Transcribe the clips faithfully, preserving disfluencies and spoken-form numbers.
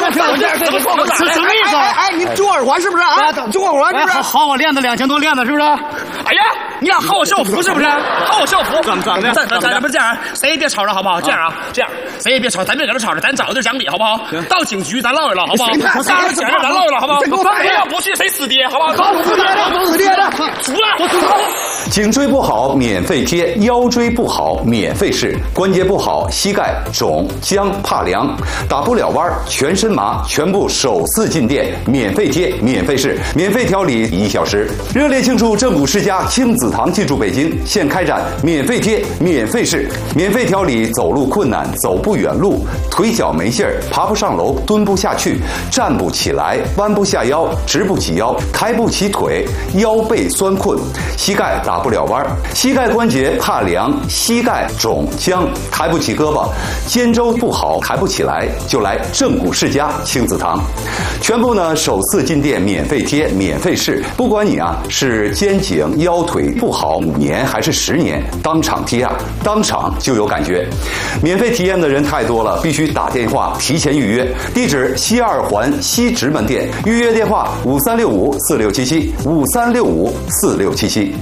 听我这怎么说？是什么意思？ 哎，你中耳环是不是啊？中耳环是不是？ 薅我链子两千多链子是不是？哎呀，你俩薅我校服是不是？薅我校服怎么怎么的？咱咱不是这样，谁也别吵着好不好？这样啊，这样谁也别吵，咱别搁这吵着，咱找个地儿讲理好不好？到警局咱唠一唠好不好？到警局咱唠一唠好不好？谁要不去谁死爹好不好？走死爹的，走死爹的，服了，我走。 颈椎不好免费贴，腰椎不好免费试，关节不好膝盖肿僵怕凉，打不了弯全身麻，全部首次进店免费贴免费试，免费调理一小时。热烈庆祝正骨世家亲子堂进驻北京，现开展免费贴免费试，免费调理走路困难、走不远路、腿脚没劲儿、爬不上楼、蹲不下去、站不起来、弯不下腰、直不起腰、抬不起腿、腰背酸困、膝盖打不了弯，膝盖关节怕凉、膝盖肿僵、抬不起胳膊、肩周不好抬不起来，就来正骨世家亲子堂。全部呢首次进店免费贴免费试，不管你啊是肩颈腰腿不好五年还是十年，当场贴啊，当场就有感觉。免费体验的人太多了，必须打电话提前预约。地址西二环西直门店，预约电话五三六五四六七七五三六五四六七七。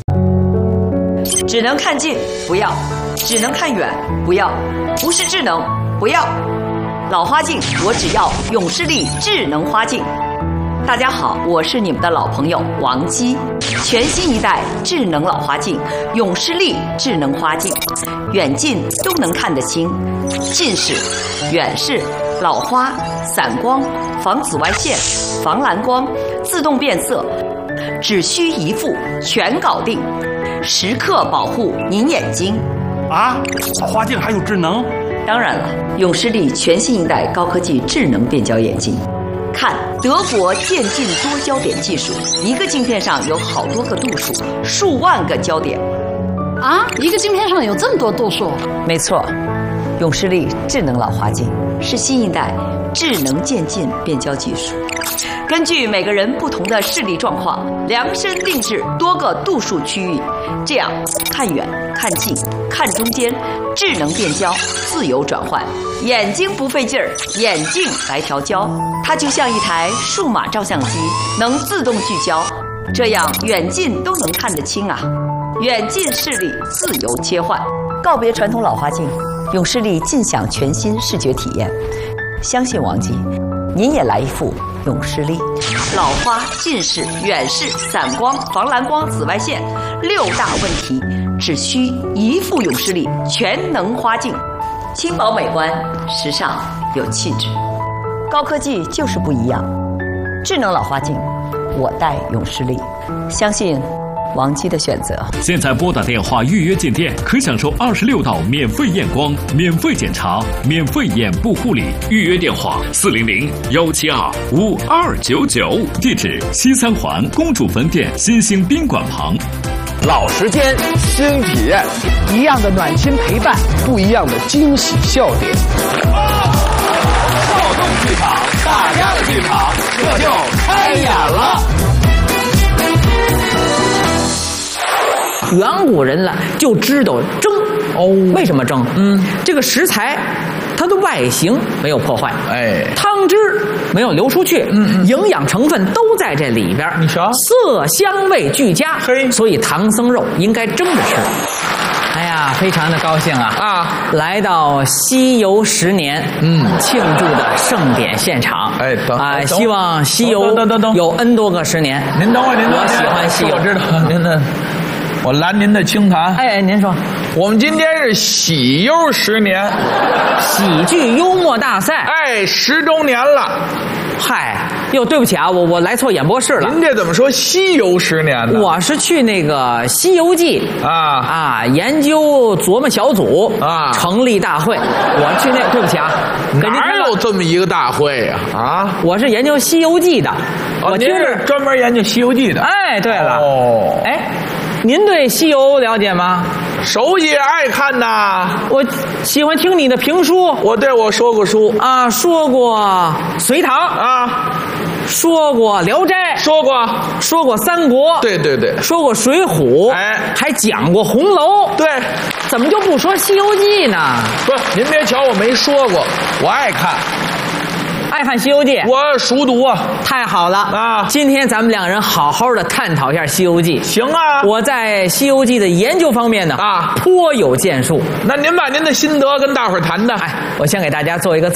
只能看近不要，只能看远不要，不是智能不要。老花镜我只要永视力智能花镜。大家好，我是你们的老朋友王姬。全新一代智能老花镜永视力智能花镜，远近都能看得清，近视、远视、老花、散光、防紫外线、防蓝光、自动变色，只需一副全搞定，时刻保护您眼睛。 啊，花镜还有智能？ 当然了，永视力全新一代高科技智能变焦眼镜。看德国渐进多焦点技术，一个镜片上有好多个度数，数万个焦点。 啊，一个镜片上有这么多度数？ 没错，永视力智能老花镜是新一代智能渐进变焦技术，根据每个人不同的视力状况，量身定制多个度数区域，这样看远、看近、看中间，智能变焦，自由转换，眼睛不费劲儿，眼镜来调焦。它就像一台数码照相机，能自动聚焦，这样远近都能看得清啊。远近视力自由切换，告别传统老花镜，永视力尽享全新视觉体验。相信王姬，您也来一副永视力。老花、近视、远视、散光、防蓝光、紫外线六大问题，只需一副永视力全能花镜，轻薄美观，时尚有气质。高科技就是不一样，智能老花镜，我戴永视力，相信王姬的选择。 现在拨打电话预约进店，可享受二十六道免费验光、免费检查、免费眼部护理。预约电话四零零幺七二五二九九，地址西三环公主坟店新兴宾馆旁。 老时间，新体验，一样的暖心陪伴，不一样的惊喜笑点。 少动剧场，大家的剧场，这就开演了。 远古人了就知道蒸哦，为什么蒸？嗯，这个食材它的外形没有破坏，哎，汤汁没有流出去，嗯，营养成分都在这里边。你说，色香味俱佳，嘿，所以唐僧肉应该蒸着吃。哎呀，非常的高兴啊！啊，来到西游十年，嗯，庆祝的盛典现场。哎，等啊，希望西游等等等有 N 多个十年。 您等会儿，您我喜欢西游， 我知道您的。我拦您的清谈。 哎，您说， 我们今天是喜忧十年， 喜剧幽默大赛， 哎，十周年了。 嗨，哟，对不起啊，我我来错演播室了。 您这怎么说西游十年呢？ 我是去那个《西游记》 啊啊研究琢磨小组啊成立大会，我去那，对不起啊， 哪有这么一个大会呀？啊，啊我是研究《西游记》的， 哦、 我听着专门研究《西游记》的。 哎，对了， 哦， 哎。您对西游了解吗？ 熟悉，爱看呐。 我喜欢听你的评书。 我对我说过书啊，说过隋唐啊， 说过聊斋， 说过说过三国， 对对对，说过水浒， 哎， 还讲过红楼。 对， 怎么就不说西游记呢？ 不，您别瞧我没说过，我爱看。 爱爱看《西游记》？ 我熟读啊。 太好了啊！ 今天咱们两个人好好的探讨一下《西游记》。 行啊， 我在《西游记》的研究方面呢， 啊， 颇有建树。 那您把您的心得跟大伙儿谈谈。 哎，我先给大家做一个